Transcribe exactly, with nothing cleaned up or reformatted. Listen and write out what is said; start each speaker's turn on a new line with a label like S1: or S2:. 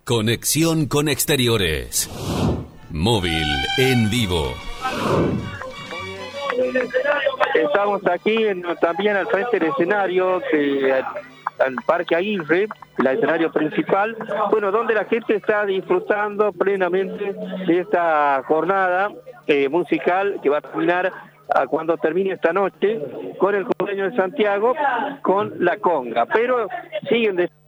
S1: Conexión con exteriores. Móvil en vivo.
S2: Estamos aquí en, también al frente del escenario de, al Parque Aguirre, el escenario principal, bueno, donde la gente está disfrutando plenamente de esta jornada eh, musical que va a terminar a cuando termine esta noche con el cumpleaños de Santiago, con la conga, pero siguen de